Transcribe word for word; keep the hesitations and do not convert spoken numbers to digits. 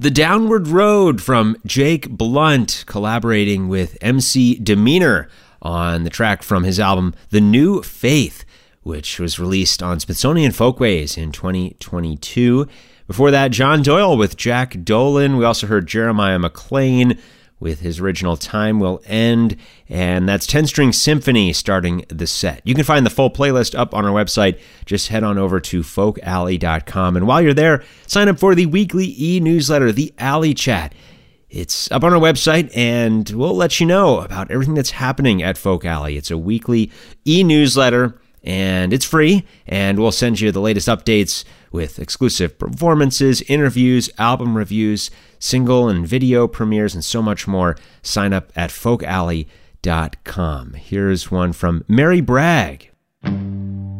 The Downward Road from Jake Blunt, collaborating with M C Demeanor on the track from his album The New Faith, which was released on Smithsonian Folkways in twenty twenty-two. Before that, John Doyle with Jack Dolan. We also heard Jeremiah McLean with his original Time Will End, and that's ten-String Symphony starting the set. You can find the full playlist up on our website. Just head on over to folk alley dot com, and while you're there, sign up for the weekly e-newsletter, The Alley Chat. It's up on our website, and we'll let you know about everything that's happening at Folk Alley. It's a weekly e-newsletter, and it's free, and we'll send you the latest updates with exclusive performances, interviews, album reviews, single and video premieres, and so much more. Sign up at folk alley dot com. Here's one from Mary Bragg.